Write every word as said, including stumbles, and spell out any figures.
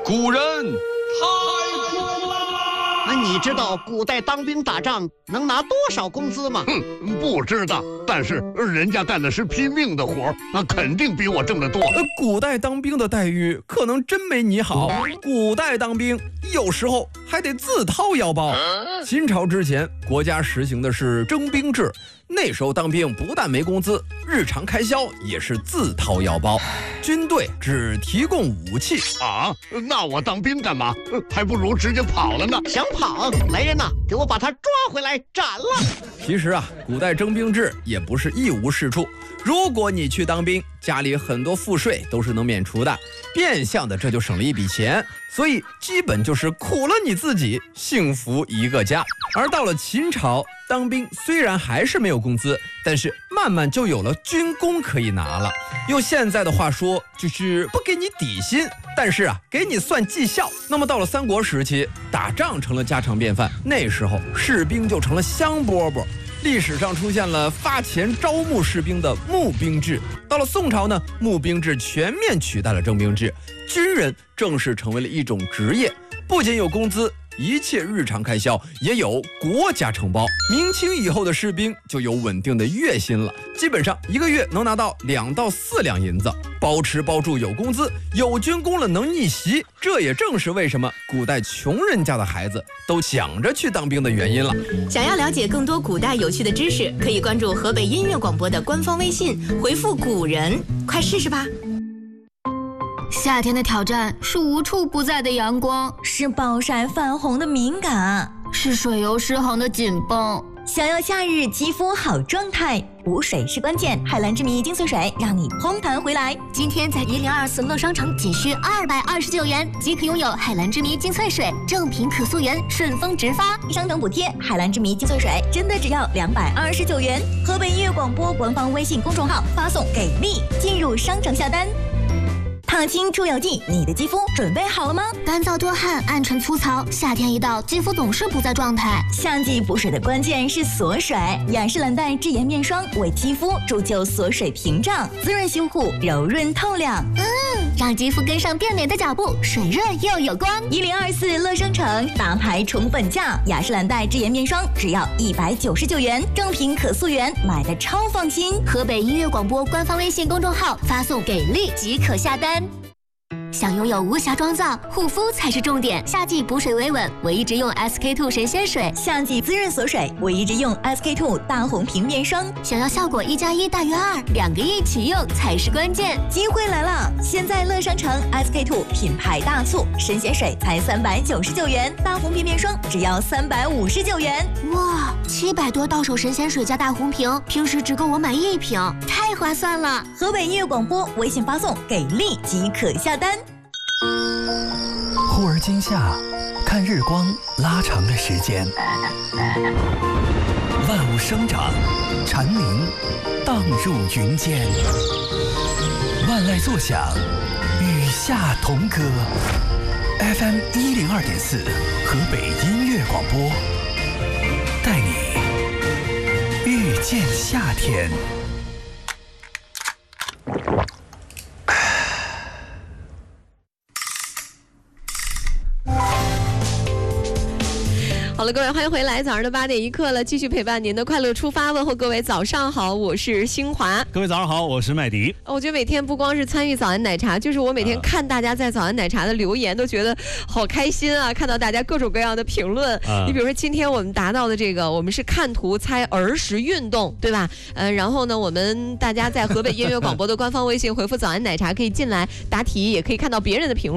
古人太苦了。 那你知道古代当兵打仗能拿多少工资吗？ 哼，不知道，但是人家干的是拼命的活，那肯定比我挣得多。 呃，古代当兵的待遇可能真没你好。古代当兵有时候还得自掏腰包。秦朝之前，国家实行的是征兵制，那时候当兵不但没工资，日常开销也是自掏腰包。军队只提供武器啊，那我当兵干嘛？还不如直接跑了呢。 想跑，来人呐，给我把他抓回来斩了。 其实啊，古代征兵制也不是一无是处。如果你去当兵，家里很多赋税都是能免除的，变相的这就省了一笔钱，所以基本就是苦了你自己，幸福一个家。而到了秦朝，当兵虽然还是没有工资，但是慢慢就有了军功可以拿了。用现在的话说，就是不给你底薪，但是啊，给你算绩效。那么到了三国时期，打仗成了家常便饭，那时候士兵就成了香饽饽。历史上出现了发钱招募士兵的募兵制，到了宋朝呢，募兵制全面取代了征兵制，军人正式成为了一种职业，不仅有工资，一切日常开销也有国家承包。明清以后的士兵就有稳定的月薪了，基本上一个月能拿到两到四两银子，包吃包住有工资，有军功了能逆袭。这也正是为什么古代穷人家的孩子都想着去当兵的原因了。 想要了解更多古代有趣的知识，可以关注河北音乐广播的官方微信，回复古人，快试试吧。 夏天的挑战是无处不在的阳光， 是暴晒泛红的敏感， 是水油失衡的紧绷。 想要夏日肌肤好状态，补水是关键。海蓝之谜精粹水让你嘭弹回来。 今天在一零二四乐商城仅需二百二十九元即可拥有海蓝之谜精粹水，正品可溯源，顺丰直发， 商城补贴。海蓝之谜精粹水真的只要两百二十九元。河北音乐广播官方微信公众号发送给力，进入商城下单。烫青出油剂，你的肌肤准备好了吗？ 干燥多汗、暗沉粗糙，夏天一到，肌肤总是不在状态。 夏季补水的关键是锁水，雅诗兰黛智颜面霜为肌肤铸就锁水屏障，滋润修护，柔润透亮。 嗯，让肌肤跟上变美的脚步，水润又有光。 一零二四乐商城大牌宠粉价，雅诗兰黛智颜面霜只要一百九十九元，正品可溯源，买的超放心。 河北音乐广播官方微信公众号发送给力即可下单。想拥有无瑕妆造，护肤才是重点。夏季补水维稳，我一直用 S K two 神仙水； 夏季滋润锁水，我一直用 S K two 大红瓶面霜。 想要效果一加一大于二，两个一起用才是关键。 机会来了！现在乐商城 S K two 品牌大促，神仙水才三百九十九元，大红瓶面霜只要三百五十九元。 哇，七百多到手神仙水加大红瓶，平时只够我买一瓶，太划算了！ 河北音乐广播微信发送给力即可下单。 忽而今夏，看日光拉长了时间，万物生长，蝉鸣荡入云间，万籁作响，与夏同歌。F M 一零二点四，河北音乐广播，带你遇见夏天。 好了，各位，欢迎回来，早上的八点一刻了，继续陪伴您的快乐出发，问候各位早上好，我是星华。 各位早上好，我是麦迪。 我觉得每天不光是参与早安奶茶，就是我每天看大家在早安奶茶的留言，都觉得好开心啊！看到大家各种各样的评论，啊、你比如说今天我们达到的这个，我们是看图猜儿时运动，对吧？呃，然后呢，我们大家在河北音乐广播的官方微信回复早安奶茶可以进来答题，也可以看到别人的评论。